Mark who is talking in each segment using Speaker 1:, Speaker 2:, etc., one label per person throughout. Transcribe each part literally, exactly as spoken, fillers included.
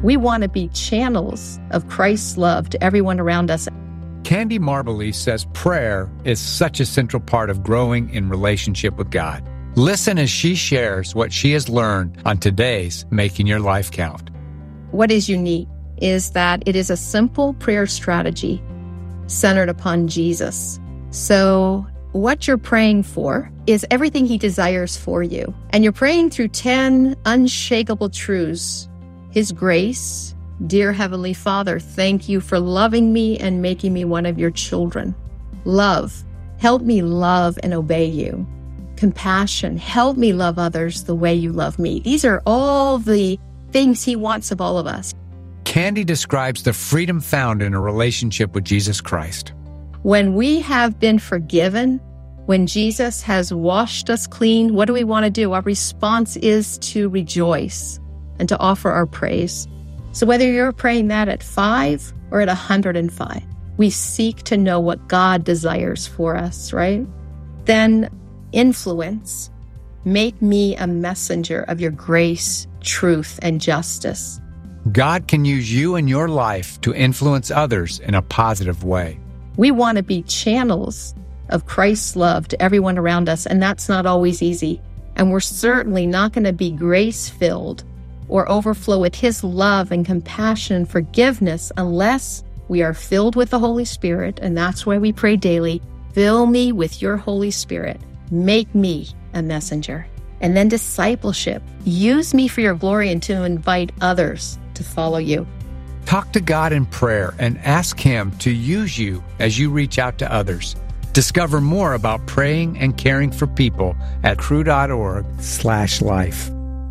Speaker 1: We want to be channels of Christ's love to everyone around us.
Speaker 2: Candy Marbley says prayer is such a central part of growing in relationship with God. Listen as she shares what she has learned on today's Making Your Life Count.
Speaker 1: What is unique is that it is a simple prayer strategy centered upon Jesus. So what you're praying for is everything he desires for you. And you're praying through ten unshakable truths. His grace, dear Heavenly Father, thank you for loving me and making me one of your children. Love, help me love and obey you. Compassion, help me love others the way you love me. These are all the things he wants of all of us.
Speaker 2: Candy describes the freedom found in a relationship with Jesus Christ.
Speaker 1: When we have been forgiven, when Jesus has washed us clean, what do we want to do? Our response is to rejoice and to offer our praise. So whether you're praying that at five or at one hundred five, we seek to know what God desires for us, right? Then influence, make me a messenger of your grace, truth, and justice.
Speaker 2: God can use you and your life to influence others in a positive way.
Speaker 1: We want to be channels of Christ's love to everyone around us, and that's not always easy. And we're certainly not going to be grace-filled or overflow with his love and compassion and forgiveness unless we are filled with the Holy Spirit. And that's why we pray daily, fill me with your Holy Spirit. Make me a messenger. And then discipleship. Use me for your glory and to invite others to follow you.
Speaker 2: Talk to God in prayer and ask him to use you as you reach out to others. Discover more about praying and caring for people at cru.org slash life.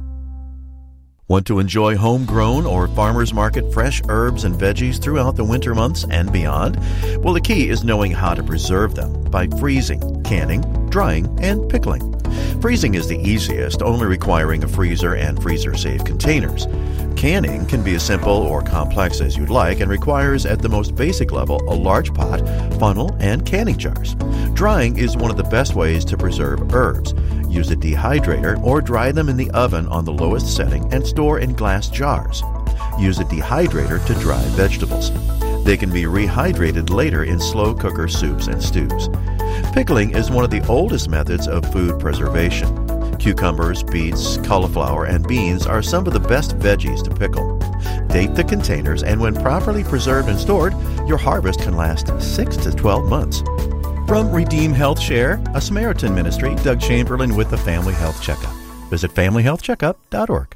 Speaker 3: Want to enjoy homegrown or farmers market fresh herbs and veggies throughout the winter months and beyond? Well, the key is knowing how to preserve them by freezing, canning, drying, and pickling. Freezing is the easiest, only requiring a freezer and freezer-safe containers. Canning can be as simple or complex as you'd like and requires, at the most basic level, a large pot, funnel, and canning jars. Drying is one of the best ways to preserve herbs. Use a dehydrator or dry them in the oven on the lowest setting and store in glass jars. Use a dehydrator to dry vegetables. They can be rehydrated later in slow cooker soups and stews. Pickling is one of the oldest methods of food preservation. Cucumbers, beets, cauliflower, and beans are some of the best veggies to pickle. Date the containers, and when properly preserved and stored, your harvest can last six to twelve months. From Redeem Health Share, a Samaritan ministry, Doug Chamberlain with the Family Health Checkup. Visit family health checkup dot org.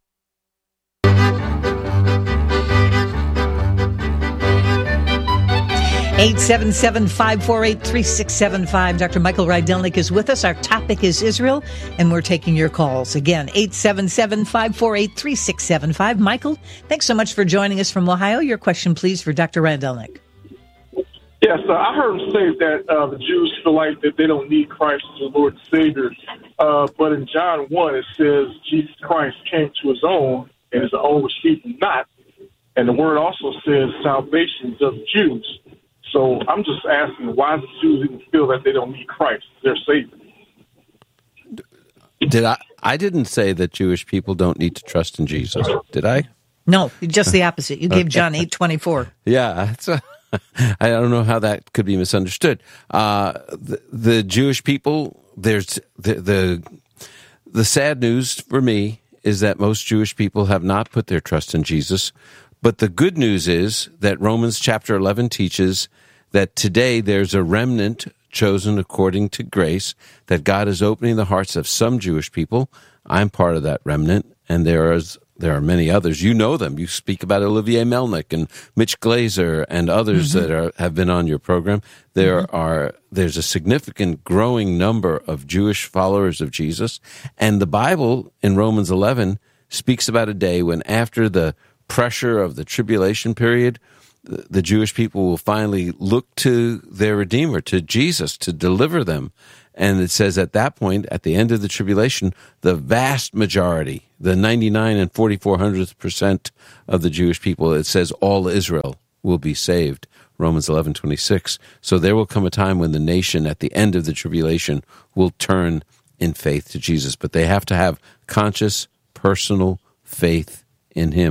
Speaker 4: eight seven seven, five four eight, three six seven five. Doctor Michael Rydelnik is with us. Our topic is Israel, and we're taking your calls. Again, eight seven seven, five four eight, three six seven five. Michael, thanks so much for joining us from Ohio. Your question, please, for Doctor Rydelnik.
Speaker 5: Yes, uh, I heard him say that uh, the Jews feel like that they don't need Christ as the Lord and Savior. Uh, but in John one, it says Jesus Christ came to his own, and his own received him not. And the word also says salvation is of the Jews. So I'm just asking, why do the Jews even feel that they don't need Christ as their Savior?
Speaker 6: Did I? I didn't say that Jewish people don't need to trust in Jesus. Did I?
Speaker 4: No, just the opposite. You gave John eight twenty-four.
Speaker 6: Yeah, it's a, I don't know how that could be misunderstood. Uh, the, the Jewish people, there's the, the the sad news for me is that most Jewish people have not put their trust in Jesus. But the good news is that Romans chapter eleven teaches that today there's a remnant chosen according to grace, that God is opening the hearts of some Jewish people. I'm part of that remnant, and there is there are many others. You know them. You speak about Olivier Melnick and Mitch Glazer and others mm-hmm. that are, have been on your program. There mm-hmm. are there's a significant growing number of Jewish followers of Jesus, and the Bible in Romans eleven speaks about a day when, after the pressure of the tribulation period, the Jewish people will finally look to their Redeemer, to Jesus, to deliver them. And it says at that point, at the end of the tribulation, the vast majority, the ninety-nine and forty-four hundredth percent of the Jewish people, it says all Israel will be saved, Romans eleven twenty-six. So there will come a time when the nation at the end of the tribulation will turn in faith to Jesus. But they have to have conscious, personal faith in him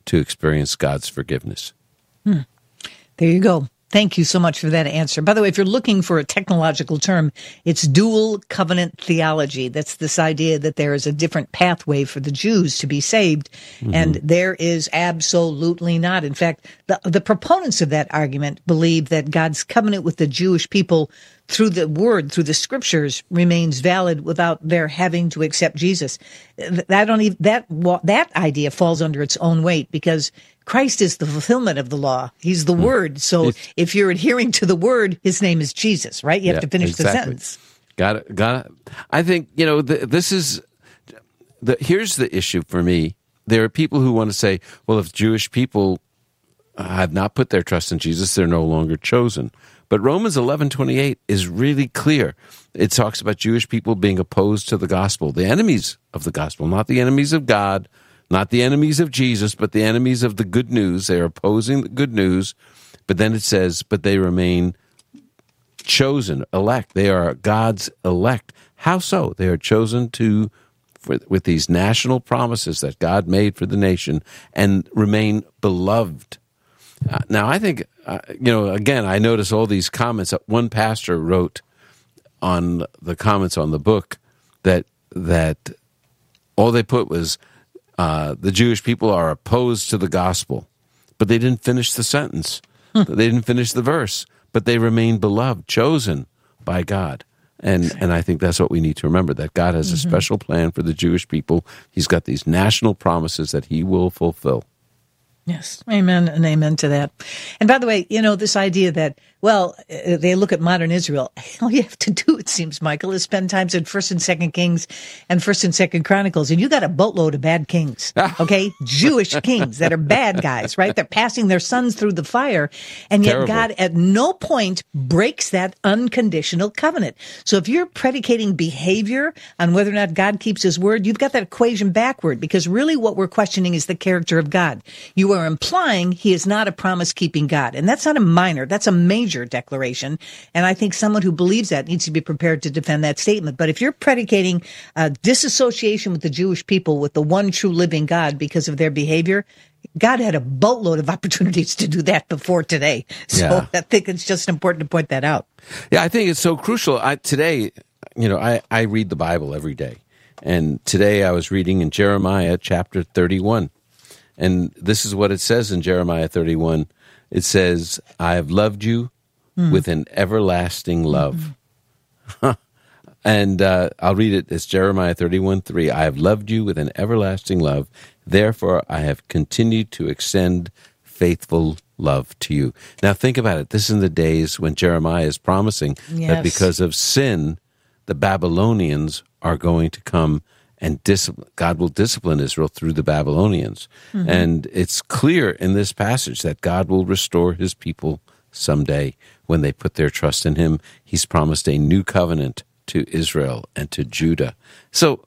Speaker 6: to experience God's forgiveness.
Speaker 4: Hmm. There you go. Thank you so much for that answer. By the way, if you're looking for a technological term, it's dual covenant theology. That's this idea that there is a different pathway for the Jews to be saved, mm-hmm. and there is absolutely not. In fact, the, the proponents of that argument believe that God's covenant with the Jewish people through the word, through the scriptures, remains valid without their having to accept Jesus. That don't even, that that idea falls under its own weight, because Christ is the fulfillment of the law. He's the mm. word. So it's, if you're adhering to the word, his name is Jesus, right? You have
Speaker 6: yeah,
Speaker 4: to finish
Speaker 6: exactly.
Speaker 4: the sentence.
Speaker 6: Got it. Got it. I think, you know, the, this is the here's the issue for me. There are people who want to say, well, if Jewish people have not put their trust in Jesus, they're no longer chosen. But Romans eleven twenty-eight is really clear. It talks about Jewish people being opposed to the gospel, the enemies of the gospel, not the enemies of God, not the enemies of Jesus, but the enemies of the good news. They are opposing the good news. But then it says, but they remain chosen, elect. They are God's elect. How so? They are chosen to, for, with these national promises that God made for the nation, and remain beloved. Uh, now, I think, uh, you know, again, I notice all these comments. One pastor wrote on the comments on the book that that all they put was, uh, the Jewish people are opposed to the gospel. But they didn't finish the sentence. They didn't finish the verse. But they remain beloved, chosen by God. And and I think that's what we need to remember, that God has a mm-hmm. special plan for the Jewish people. He's got these national promises that he will fulfill.
Speaker 4: Yes, amen and amen to that. And by the way, you know, this idea that, well, uh, they look at modern Israel, all you have to do, it seems, Michael, is spend times in First and Second Kings and First and Second Chronicles, and you got a boatload of bad kings, okay? Jewish kings that are bad guys, right? They're passing their sons through the fire, and yet Terrible. God at no point breaks that unconditional covenant. So if you're predicating behavior on whether or not God keeps his word, you've got that equation backward, because really what we're questioning is the character of God. You are implying he is not a promise-keeping God, and that's not a minor, that's a major declaration, and I think someone who believes that needs to be prepared to defend that statement. But if you're predicating uh, disassociation with the Jewish people with the one true living God because of their behavior, God had a boatload of opportunities to do that before today. So yeah. I think it's just important to point that out.
Speaker 6: Yeah, I think it's so crucial. I, today, you know, I, I read the Bible every day, and today I was reading in Jeremiah chapter thirty-one, and this is what it says in Jeremiah thirty-one. It says, I have loved you mm. with an everlasting love. Mm-hmm. And uh, I'll read it. It's Jeremiah thirty-one three. I have loved you with an everlasting love. Therefore, I have continued to extend faithful love to you. Now, think about it. This is in the days when Jeremiah is promising yes. that because of sin, the Babylonians are going to come and discipline. God will discipline Israel through the Babylonians. Mm-hmm. And it's clear in this passage that God will restore his people someday when they put their trust in him. He's promised a new covenant to Israel and to Judah. So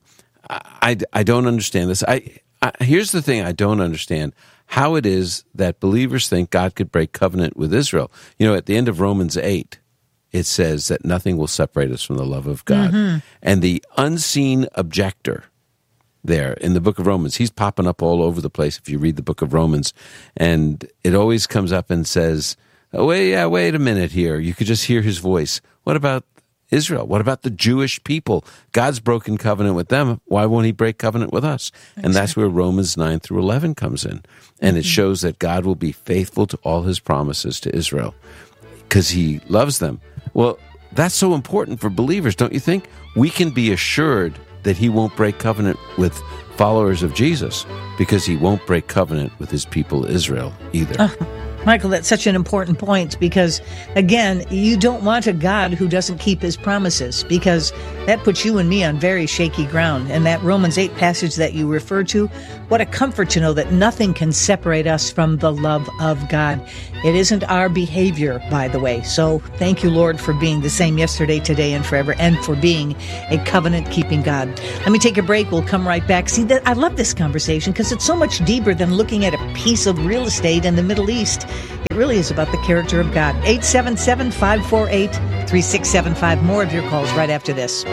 Speaker 6: I, I don't understand this. I, I here's the thing I don't understand, how it is that believers think God could break covenant with Israel. You know, at the end of Romans eight, it says that nothing will separate us from the love of God. Mm-hmm. And the unseen objector there in the book of Romans, he's popping up all over the place if you read the book of Romans. And it always comes up and says, oh, wait, yeah, wait a minute here. You could just hear his voice. What about Israel? What about the Jewish people? God's broken covenant with them. Why won't he break covenant with us? Exactly. And that's where Romans nine through eleven comes in. And mm-hmm. it shows that God will be faithful to all his promises to Israel because he loves them. Well, that's so important for believers, don't you think? We can be assured that he won't break covenant with followers of Jesus because he won't break covenant with his people Israel either.
Speaker 4: Uh, Michael, that's such an important point because, again, you don't want a God who doesn't keep his promises because that puts you and me on very shaky ground. And that Romans eight passage that you referred to, what a comfort to know that nothing can separate us from the love of God. It isn't our behavior, by the way. So thank you, Lord, for being the same yesterday, today, and forever, and for being a covenant-keeping God. Let me take a break. We'll come right back. See, that I love this conversation because it's so much deeper than looking at a piece of real estate in the Middle East. It really is about the character of God. eight seven seven, five four eight, three six seven five. More of your calls right after this.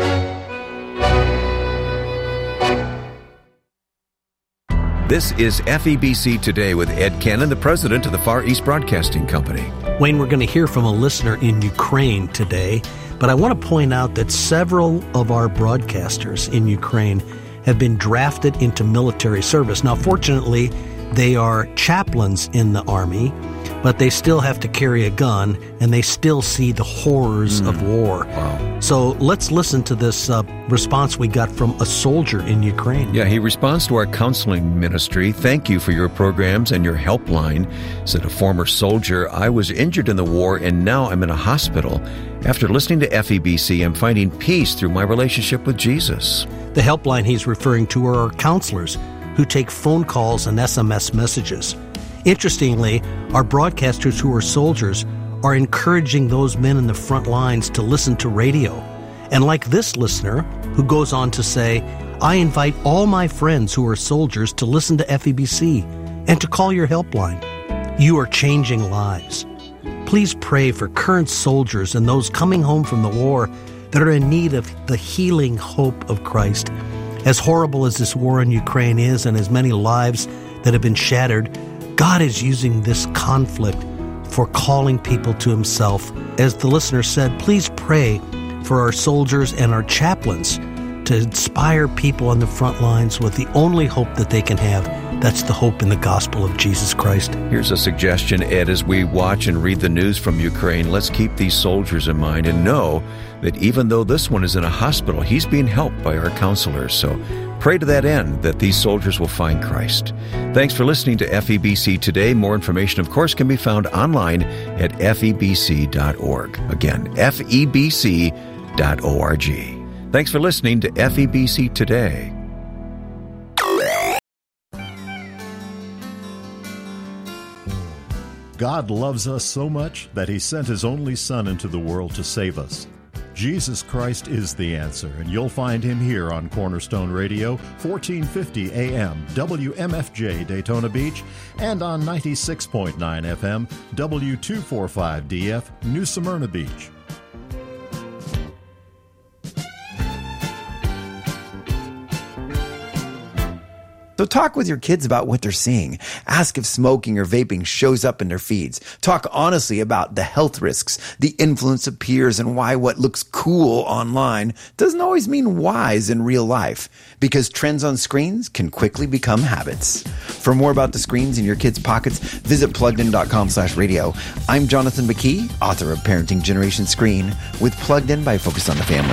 Speaker 7: This is F E B C Today with Ed Cannon, the president of the Far East Broadcasting Company.
Speaker 8: Wayne, we're going to hear from a listener in Ukraine today, but I want to point out that several of our broadcasters in Ukraine have been drafted into military service. Now, fortunately, they are chaplains in the Army, but they still have to carry a gun, and they still see the horrors mm. of war.
Speaker 7: Wow.
Speaker 8: So let's listen to this uh, response we got from a soldier in Ukraine.
Speaker 7: Yeah, he responds to our counseling ministry. Thank you for your programs and your helpline. Said a former soldier, I was injured in the war, and now I'm in a hospital. After listening to F E B C, I'm finding peace through my relationship with Jesus.
Speaker 8: The helpline he's referring to are our counselors who take phone calls and S M S messages. Interestingly, our broadcasters who are soldiers are encouraging those men in the front lines to listen to radio. And like this listener, who goes on to say, I invite all my friends who are soldiers to listen to F E B C and to call your helpline. You are changing lives. Please pray for current soldiers and those coming home from the war that are in need of the healing hope of Christ. As horrible as this war in Ukraine is, and as many lives that have been shattered, God is using this conflict for calling people to himself. As the listener said, please pray for our soldiers and our chaplains to inspire people on the front lines with the only hope that they can have. That's the hope in the gospel of Jesus Christ.
Speaker 7: Here's a suggestion, Ed, as we watch and read the news from Ukraine, let's keep these soldiers in mind and know that even though this one is in a hospital, he's being helped by our counselors. So pray to that end that these soldiers will find Christ. Thanks for listening to F E B C Today. More information, of course, can be found online at F E B C dot org. Again, F E B C dot org. Thanks for listening to F E B C Today.
Speaker 9: God loves us so much that he sent his only Son into the world to save us. Jesus Christ is the answer, and you'll find him here on Cornerstone Radio, fourteen fifty A M, W M F J Daytona Beach, and on ninety-six point nine F M, W two forty-five D F, New Smyrna Beach.
Speaker 10: So talk with your kids about what they're seeing. Ask if smoking or vaping shows up in their feeds. Talk honestly about the health risks, the influence of peers, and why what looks cool online doesn't always mean wise in real life, because trends on screens can quickly become habits. For more about the screens in your kids' pockets, visit pluggedin.com slash radio. I'm Jonathan McKee, author of Parenting Generation Screen, with Plugged In by Focus on the Family.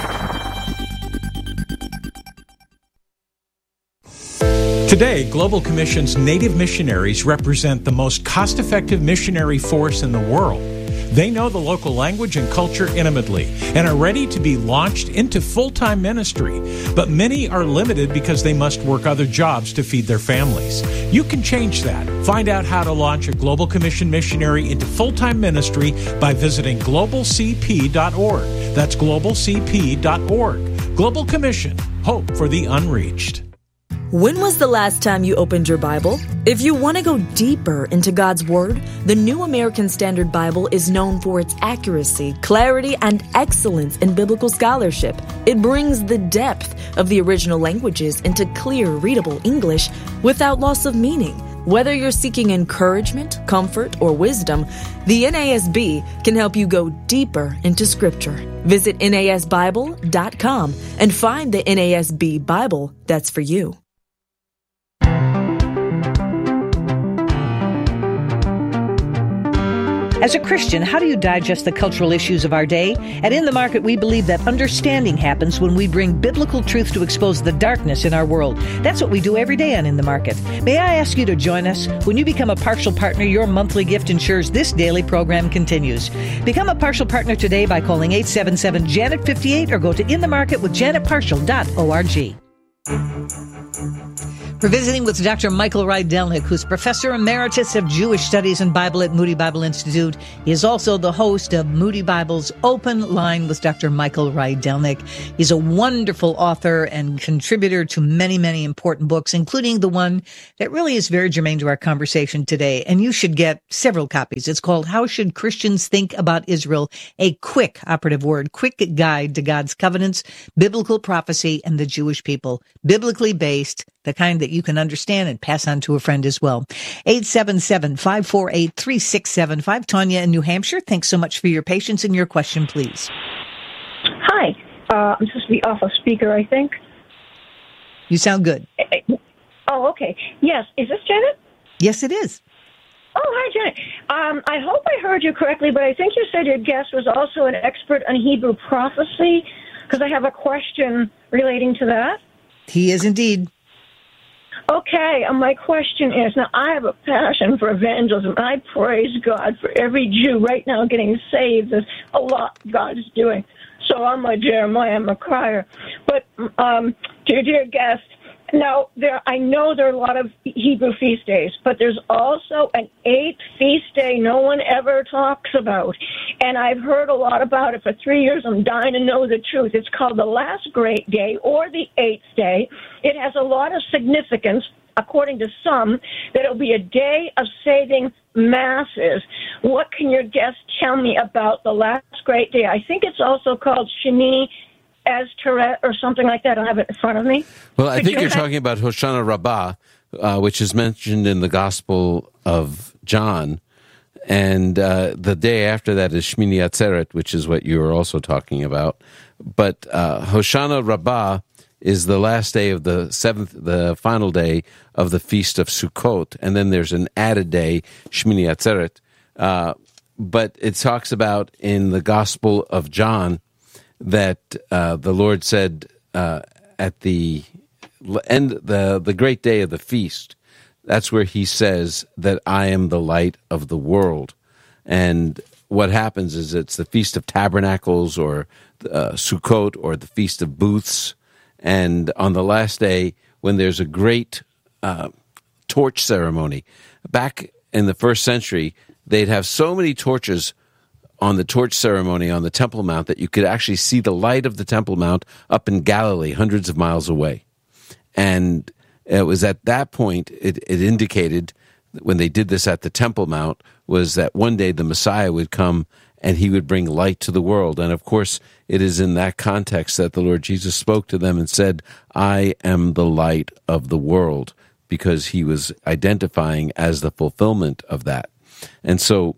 Speaker 11: Today, Global Commission's Native missionaries represent the most cost-effective missionary force in the world. They know the local language and culture intimately and are ready to be launched into full-time ministry. But many are limited because they must work other jobs to feed their families. You can change that. Find out how to launch a Global Commission missionary into full-time ministry by visiting global c p dot org. That's global c p dot org. Global Commission, hope for the unreached.
Speaker 12: When was the last time you opened your Bible? If you want to go deeper into God's Word, the New American Standard Bible is known for its accuracy, clarity, and excellence in biblical scholarship. It brings the depth of the original languages into clear, readable English without loss of meaning. Whether you're seeking encouragement, comfort, or wisdom, the N A S B can help you go deeper into Scripture. Visit N A S Bible dot com and find the N A S B Bible that's for you.
Speaker 4: As a Christian, how do you digest the cultural issues of our day? At In the Market, we believe that understanding happens when we bring biblical truth to expose the darkness in our world. That's what we do every day on In the Market. May I ask you to join us? When you become a partial partner, your monthly gift ensures this daily program continues. Become a partial partner today by calling eight seven seven, Janet fifty-eight or go to in the market with janet partial dot org. We're visiting with Doctor Michael Rydelnik, who's Professor Emeritus of Jewish Studies and Bible at Moody Bible Institute. He is also the host of Moody Bible's Open Line with Doctor Michael Rydelnik. He's a wonderful author and contributor to many, many important books, including the one that really is very germane to our conversation today. And you should get several copies. It's called How Should Christians Think About Israel? A quick operative word, quick guide to God's covenants, biblical prophecy, and the Jewish people. Biblically based, the kind that you can understand and pass on to a friend as well. eight seven seven, five four eight, three six seven five. Tanya in New Hampshire, thanks so much for your patience and your question, please.
Speaker 13: Hi. Uh, I'm supposed to be off a speaker, I think.
Speaker 4: You sound good.
Speaker 13: Oh, okay. Yes. Is this Janet?
Speaker 4: Yes, it is.
Speaker 13: Oh, hi, Janet. Um, I hope I heard you correctly, but I think you said your guest was also an expert on Hebrew prophecy, because I have a question relating to that.
Speaker 4: He is indeed.
Speaker 13: Okay, and my question is, now I have a passion for evangelism. I praise God for every Jew right now getting saved. There's a lot God is doing. So I'm a Jeremiah, I'm a crier. But um, to your dear guest, now there, I know there are a lot of Hebrew feast days, but there's also an eighth feast day no one ever talks about. And I've heard a lot about it for three years. I'm dying to know the truth. It's called the Last Great Day or the Eighth Day. It has a lot of significance, according to some, that it'll be a day of saving masses. What can your guest tell me about the Last Great Day? I think it's also called Sheni Atzeret or something like that. I don't have it in front of me.
Speaker 6: Well, I
Speaker 13: Could
Speaker 6: think
Speaker 13: you
Speaker 6: you're
Speaker 13: have-
Speaker 6: talking about Hoshana Rabbah, uh, which is mentioned in the Gospel of John. And uh, the day after that is Shmini Atzeret, which is what you were also talking about. But uh, Hoshana Rabbah is the last day of the seventh, the final day of the Feast of Sukkot. And then there's an added day, Shmini Atzeret. Uh, but it talks about in the Gospel of John that uh, the Lord said uh, at the end, the, the great day of the feast, that's where he says that I am the light of the world. And what happens is it's the Feast of Tabernacles or uh, Sukkot or the Feast of Booths. And on the last day, when there's a great uh, torch ceremony, back in the first century, they'd have so many torches on the torch ceremony on the Temple Mount that you could actually see the light of the Temple Mount up in Galilee, hundreds of miles away. And it was at that point, it, it indicated, when they did this at the Temple Mount, was that one day the Messiah would come and he would bring light to the world. And of course, it is in that context that the Lord Jesus spoke to them and said, I am the light of the world, because he was identifying as the fulfillment of that. And so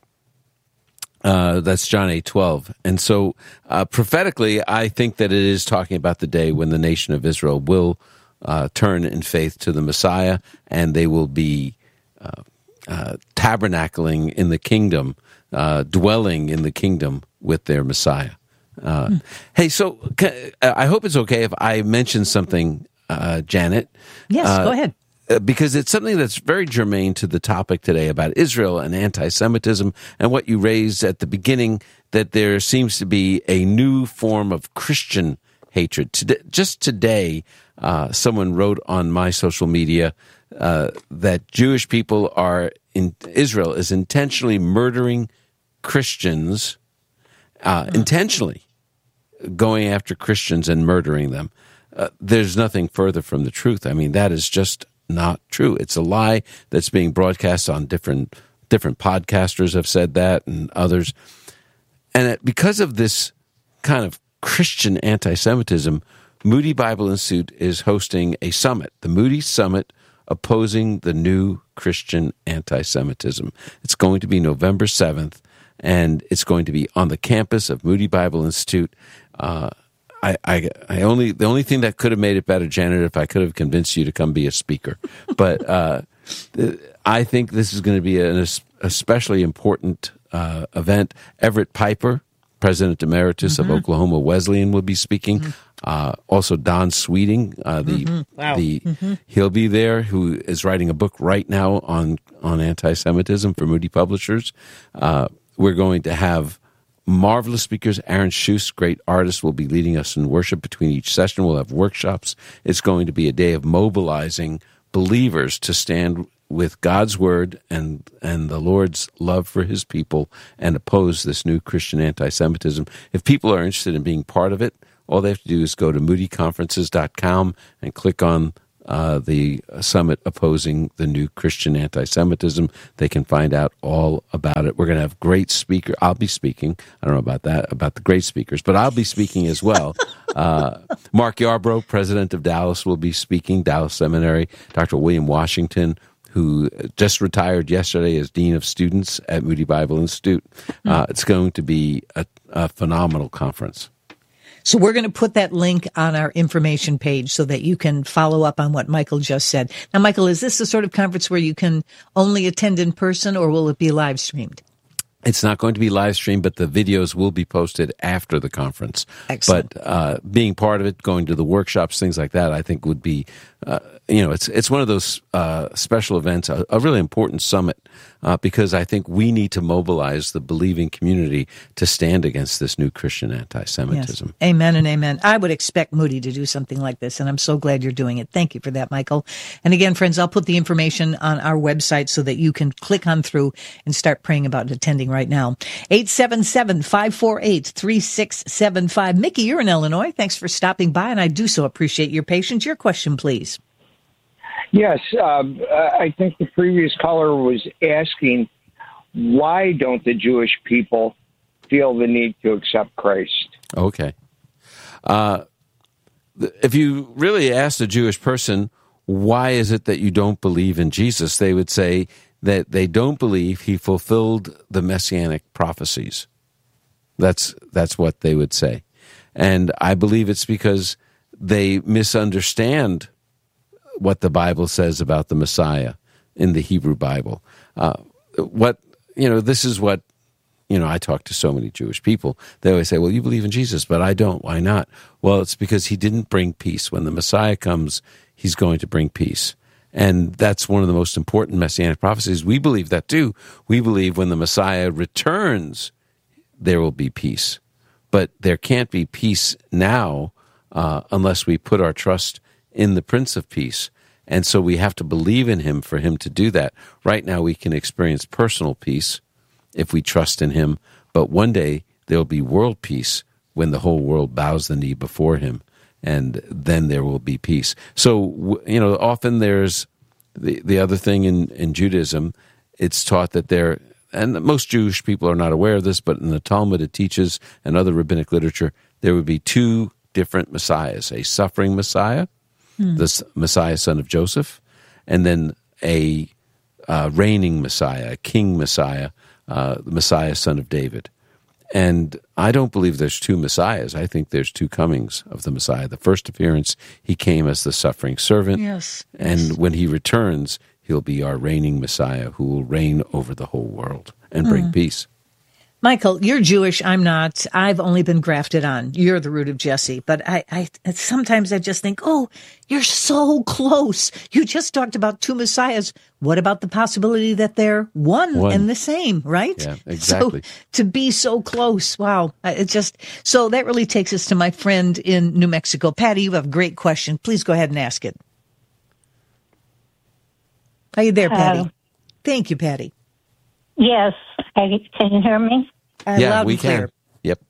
Speaker 6: uh, that's John eight twelve. And so uh, prophetically, I think that it is talking about the day when the nation of Israel will uh, turn in faith to the Messiah, and they will be uh, uh, tabernacling in the kingdom, uh, dwelling in the kingdom with their Messiah. Uh, mm. Hey, so I hope it's okay if I mention something, uh, Janet.
Speaker 4: Yes,
Speaker 6: uh,
Speaker 4: go ahead.
Speaker 6: Because it's something that's very germane to the topic today about Israel and anti-Semitism, and what you raised at the beginning, that there seems to be a new form of Christian hatred. Today, just today, uh, someone wrote on my social media uh, that Jewish people are in Israel is intentionally murdering Christians, uh, uh-huh. intentionally going after Christians and murdering them. Uh, there's nothing further from the truth. I mean, that is just not true. It's a lie that's being broadcast on different different podcasters have said that, and others. And it, because of this kind of Christian anti-Semitism, Moody Bible Institute is hosting a summit, the Moody Summit Opposing the New Christian Anti-Semitism. It's going to be November seventh, and it's going to be on the campus of Moody Bible Institute. Uh, I, I, I only the only thing that could have made it better, Janet, if I could have convinced you to come be a speaker. But uh, I think this is going to be an especially important uh, event. Everett Piper, President Emeritus mm-hmm. of Oklahoma Wesleyan, will be speaking. Mm-hmm. Uh, also, Don Sweeting, uh, the
Speaker 4: mm-hmm. wow.
Speaker 6: the
Speaker 4: mm-hmm.
Speaker 6: he'll be there, who is writing a book right now on on anti-Semitism for Moody Publishers. Uh, we're going to have marvelous speakers. Aaron Schuss, great artist, will be leading us in worship between each session. We'll have workshops. It's going to be a day of mobilizing believers to stand with God's word and and the Lord's love for his people and oppose this new Christian anti-Semitism. If people are interested in being part of it, all they have to do is go to moody conferences dot com and click on uh, the summit opposing the new Christian anti-Semitism. They can find out all about it. We're going to have great speaker. I'll be speaking. I don't know about that, about the great speakers, but I'll be speaking as well. Uh, Mark Yarbrough, president of Dallas, will be speaking, Dallas Seminary. Doctor William Washington, who just retired yesterday as Dean of Students at Moody Bible Institute. Uh, it's going to be a, a phenomenal conference.
Speaker 4: So we're going to put that link on our information page so that you can follow up on what Michael just said. Now, Michael, is this the sort of conference where you can only attend in person, or will it be live streamed?
Speaker 6: It's not going to be live streamed, but the videos will be posted after the conference.
Speaker 4: Excellent.
Speaker 6: But uh, being part of it, going to the workshops, things like that, I think would be, uh, you know, it's it's one of those uh, special events, a, a really important summit, uh, because I think we need to mobilize the believing community to stand against this new Christian anti-Semitism.
Speaker 4: Yes. Amen and amen. I would expect Moody to do something like this, and I'm so glad you're doing it. Thank you for that, Michael. And again, friends, I'll put the information on our website so that you can click on through and start praying about attending right now. eight seven seven, five four eight, three six seven five. Mickey, you're in Illinois. Thanks for stopping by, and I do so appreciate your patience. Your question, please.
Speaker 14: Yes, um, I think the previous caller was asking, why don't the Jewish people feel the need to accept Christ?
Speaker 6: Okay. Uh, if you really asked a Jewish person, why is it that you don't believe in Jesus, they would say that they don't believe he fulfilled the messianic prophecies. That's that's what they would say. And I believe it's because they misunderstand what the Bible says about the Messiah in the Hebrew Bible. Uh, what, you know, this is what, you know, I talk to so many Jewish people. They always say, well, you believe in Jesus, but I don't. Why not? Well, it's because he didn't bring peace. When the Messiah comes, he's going to bring peace. And that's one of the most important messianic prophecies. We believe that too. We believe when the Messiah returns, there will be peace. But there can't be peace now uh, unless we put our trust in the Prince of Peace. And so we have to believe in him for him to do that. Right now we can experience personal peace if we trust in him. But one day there will be world peace when the whole world bows the knee before him. And then there will be peace. So, you know, often there's the the other thing in, in Judaism, it's taught that there, and most Jewish people are not aware of this, but in the Talmud it teaches, and other rabbinic literature, there would be two different messiahs, a suffering Messiah, hmm. the Messiah son of Joseph, and then a uh, reigning Messiah, a king Messiah, uh, the Messiah son of David. And I don't believe there's two Messiahs. I think there's two comings of the Messiah. The first appearance, he came as the suffering servant.
Speaker 4: Yes.
Speaker 6: And
Speaker 4: yes.
Speaker 6: when he returns, he'll be our reigning Messiah who will reign over the whole world and bring
Speaker 4: mm.
Speaker 6: peace.
Speaker 4: Michael, you're Jewish. I'm not. I've only been grafted on. You're the root of Jesse. But I, I sometimes I just think, oh, you're so close. You just talked about two messiahs. What about the possibility that they're one, one. and the same, right?
Speaker 6: Yeah, exactly.
Speaker 4: So to be so close, wow. It just, so that really takes us to my friend in New Mexico. Patty, you have a great question. Please go ahead and ask it. Are you there, Patty?
Speaker 15: Uh,
Speaker 4: Thank you, Patty.
Speaker 15: Yes. Can you hear me?
Speaker 4: Uh,
Speaker 6: yeah,
Speaker 4: loud
Speaker 6: we
Speaker 4: and clear.
Speaker 6: can. Yep.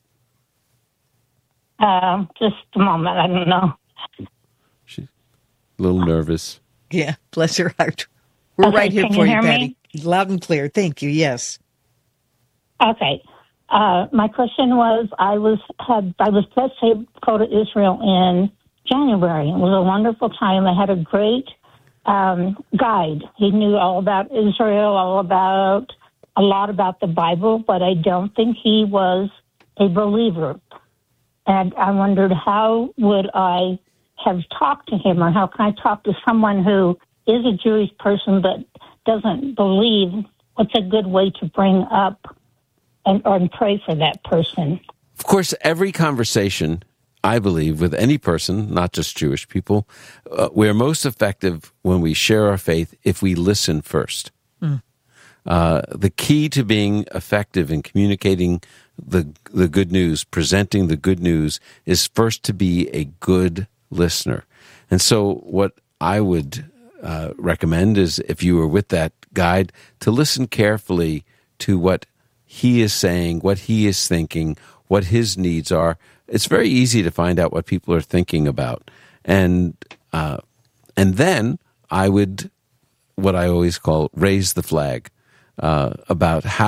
Speaker 15: Um, just a moment. I don't know.
Speaker 6: She's a little nervous.
Speaker 4: Yeah, bless her heart. We're
Speaker 15: okay,
Speaker 4: right here
Speaker 15: can
Speaker 4: for
Speaker 15: you,
Speaker 4: you,
Speaker 15: hear
Speaker 4: Patty.
Speaker 15: Me?
Speaker 4: Loud and clear. Thank you. Yes.
Speaker 15: Okay. Uh, my question was, I was had I was blessed to go to Israel in January. It was a wonderful time. I had a great um, guide. He knew all about Israel, all about a lot about the Bible, but I don't think he was a believer. And I wondered, how would I have talked to him, or how can I talk to someone who is a Jewish person but doesn't believe? What's a good way to bring up and, and pray for that person?
Speaker 6: Of course, every conversation, I believe, with any person, not just Jewish people, uh, we're most effective when we share our faith if we listen first. Mm. Uh, the key to being effective in communicating the the good news, presenting the good news, is first to be a good listener. And so what I would uh, recommend is, if you were with that guide, to listen carefully to what he is saying, what he is thinking, what his needs are. It's very easy to find out what people are thinking about. And uh, And then I would, what I always call, raise the flag uh, about how